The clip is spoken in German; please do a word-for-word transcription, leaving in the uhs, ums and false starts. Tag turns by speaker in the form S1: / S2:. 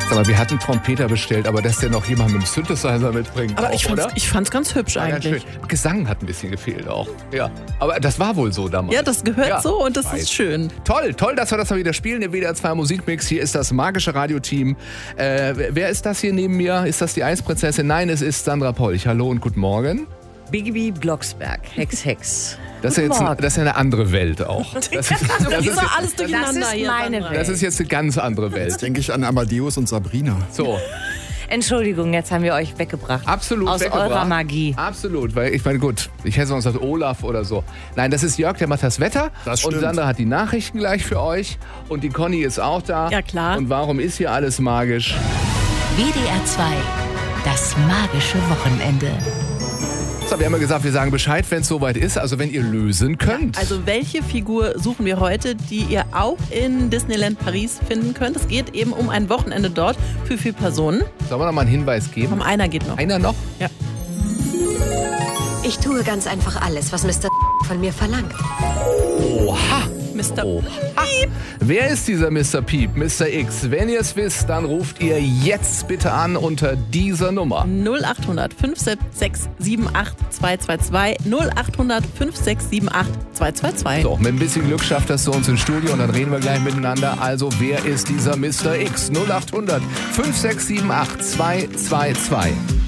S1: Sag mal, wir hatten Trompeter bestellt, aber dass der noch jemand mit dem Synthesizer mitbringt.
S2: Aber
S1: auch,
S2: ich fand's,
S1: oder?
S2: ich fand's ganz hübsch
S1: War ganz
S2: eigentlich.
S1: schön. Gesang hat ein bisschen gefehlt auch. Ja. Aber das war wohl so damals.
S2: Ja, das gehört
S1: Ja,
S2: so und das
S1: weiß.
S2: ist schön.
S1: Toll, toll, dass wir das mal wieder spielen im W D R zwei Musikmix. Hier ist das magische Radioteam. Äh, wer ist das hier neben mir? Ist das die Eisprinzessin? Nein, es ist Sandra Polch. Hallo und guten Morgen.
S3: Bigby Blocksberg, Hex Hex.
S1: Das ist, ja jetzt ein,
S3: Morgen.
S1: das ist ja eine andere Welt auch. Das ist, das ist,
S2: Das ist alles durcheinander
S3: das ist
S2: hier.
S3: meine
S2: Sandra.
S3: Welt.
S1: das ist jetzt eine ganz andere Welt.
S4: Denke ich an Amadeus und Sabrina.
S1: So,
S3: Entschuldigung, jetzt haben wir euch weggebracht.
S1: absolut
S3: Aus
S1: weggebracht.
S3: eurer Magie.
S1: Absolut, weil ich meine, gut, ich hätte sonst gesagt Olaf oder so. Nein, das ist Jörg, der macht das Wetter.
S4: Das
S1: und
S4: stimmt.
S1: Sandra hat die Nachrichten gleich für euch. Und die Conny ist auch da.
S2: Ja, klar.
S1: Und warum ist hier alles magisch?
S5: W D R zwei, das magische Wochenende.
S1: So, wir haben ja gesagt, wir sagen Bescheid, wenn es soweit ist. Also wenn ihr lösen könnt.
S2: Also welche Figur suchen wir heute, die ihr auch in Disneyland Paris finden könnt? Es geht eben um ein Wochenende dort für vier Personen.
S1: Sollen wir noch mal einen Hinweis geben?
S2: Um einer geht noch.
S1: Einer noch?
S2: Ja.
S6: Ich tue ganz einfach alles, was Mister von mir verlangt.
S1: Oha!
S2: Mister
S1: Oha. Wer ist dieser Mister Piep, Mister X? Wenn ihr es wisst, dann ruft ihr jetzt bitte an unter dieser Nummer.
S2: null acht hundert fünf sechs sieben acht zwei zwei zwei null acht hundert fünf sechs sieben acht zwei zwei zwei.
S1: So, mit ein bisschen Glück schafft das zu uns ins Studio und dann reden wir gleich miteinander. Also, wer ist dieser Mister X? null acht hundert fünf sechs sieben acht zwei zwei zwei.